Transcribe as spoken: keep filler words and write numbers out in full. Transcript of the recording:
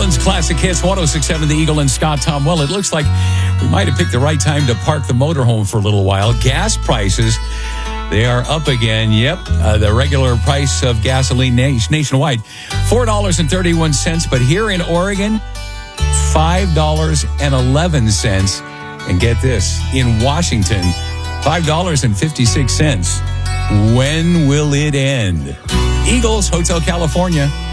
Oakland's Classic Hits, one oh six point seven The Eagle and Scott Tom. Well, it looks like we might have picked the right time to park the motorhome for a little while. Gas prices, they are up again. Yep, uh, the regular price of gasoline na- nationwide, four dollars and thirty-one cents. But here in Oregon, five dollars and eleven cents. And get this, in Washington, five dollars and fifty-six cents. When will it end? Eagles, Hotel California.